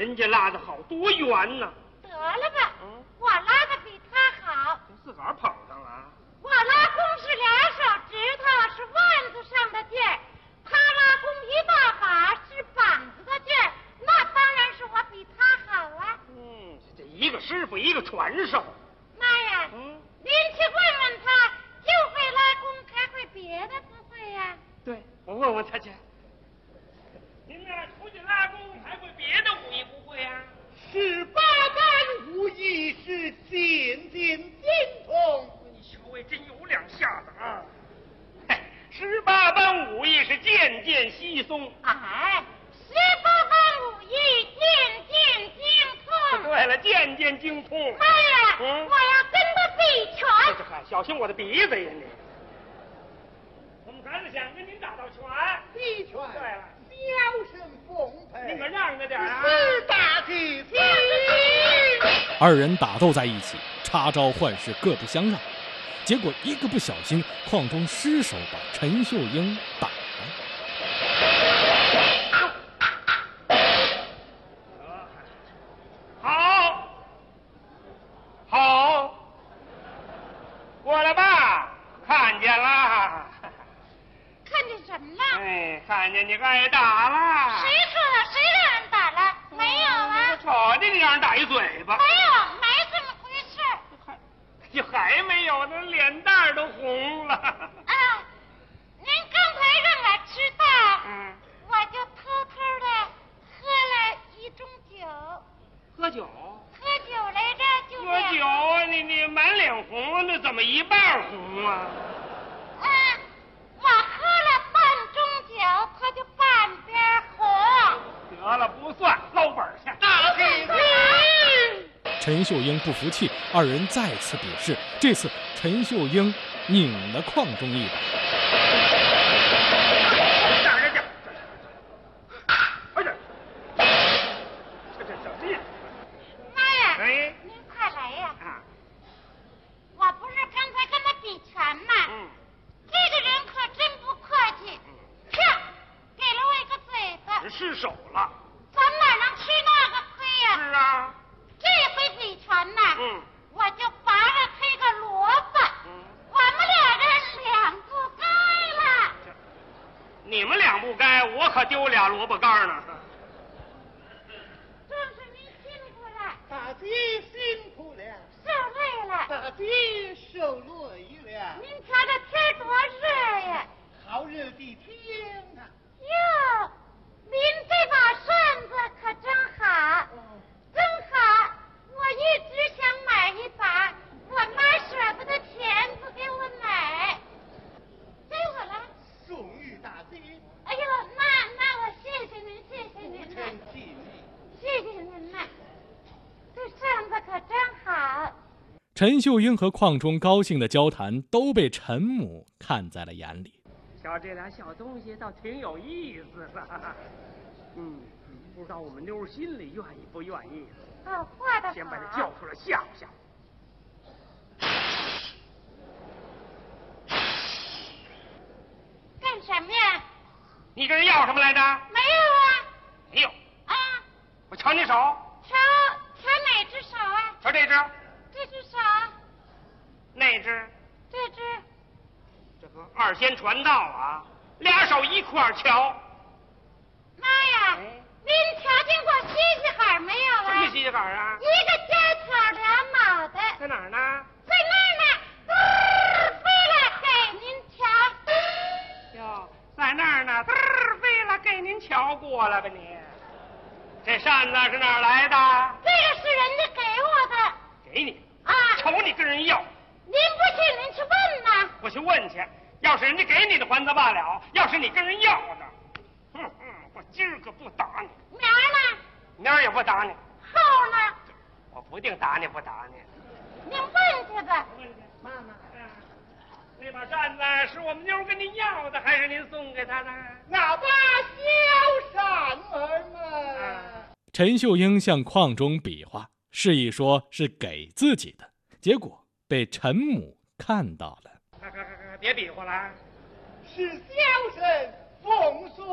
人家拉的好，多圆呢。 得了吧，我拉的比他好。 自个儿捧上了。 我拉弓是2手指头，是腕子上的劲儿；他拉弓一大把，是膀子的劲儿。那当然是我比他好啊。 这一个师傅一个传授。 妈呀，您去问问他，就会拉弓，还会别的不会呀？ 对，我问问他去。您呢，出去拉弓还会别的武艺不会呀 18般武艺是渐渐精通。 你小尉真有两下子啊！18般武艺是渐渐稀松。 哎，18般武艺渐渐精通。 对了，渐渐精通。 妈呀，我要跟他比拳。 小心我的鼻子呀你！我们孩子想跟您打道拳。 比拳。 对了， 小生奉陪。 你可让着点啊！ 是大吉子。 二人打斗在一起，插招换式，各不相让。结果一个不小心，邝忠失手把陈秀英打了。 好，过来吧，看见了。 看见什么了？ 看见你挨打了。 谁说的？谁让人打了？没有啊。 我瞅见你让人打一嘴巴。 没有，没这么回事。 还没有，那脸蛋都红了。 啊，您刚才让我知道，我就偷偷的喝了1盅酒。 喝酒？ 喝酒来着，就喝酒啊！你满脸红，那怎么一半红啊？ 我喝了半盅酒，他就半边红。 得了，不算，捞本去。 大吉子。 陈秀英不服气，二人再次比试。这次陈秀英拧了邝忠一把。 妈呀！您快来呀！我不是刚才跟他比拳吗？这个人可真不客气，啪，给了我一个嘴巴。 失手了。 咱哪能吃那个亏呀？ 是啊。 这回比拳呢，我就拔了他一个萝卜。我们俩人两不该了。 你们俩不该，我可丢俩萝卜干呢。 真是您辛苦了。 大吉辛苦了。 受累了。 大吉受累了。 您瞧这天多热呀！ 好热的天啊！ 哟，您这把扇子可真好，真好！我一直想买一把，我妈舍不得钱，不给我买，给我了。 送与大吉。 哎呦，那我谢谢您，谢谢您了，谢谢您了。这扇子可真好。 陈秀英和邝忠高兴的交谈都被陈母看在了眼里。 瞧这俩小东西倒挺有意思的。不知道我们妞儿心里愿意不愿意。 画的好。 先把他叫出来吓唬吓唬。 干什么呀？ 你跟人要什么来着？ 没有啊。 没有。我瞧你手。 瞧哪只手啊？ 瞧这只。 这只手。 那只。 这只。 这个二仙传道啊，俩手一块瞧。 妈呀！您瞧见过西西海没有啊？ 什么西西海啊？ 一个尖挑2脑袋。 在哪儿呢？ 在那儿呢，飞了给您瞧。 哟，在那儿呢，飞了给您瞧过了吧你？这扇子是哪儿来的？ 这个是人家给我的。 给你啊？ 瞅你跟人要。 您不信，您去问呐。 我去问去，要是人家给你的还则罢了，要是你跟人要的，我今儿可不打你。 明儿呢？ 明儿也不打你。 后呢？ 我不定打你不打你。 您问去吧。 问去，妈妈。那把扇子是我们妞跟您要的，还是您送给她的？ 那把小扇儿嘛。 陈秀英向邝忠比划，示意说是给自己的，结果被陈母看到了。 别比划了。 是小生奉送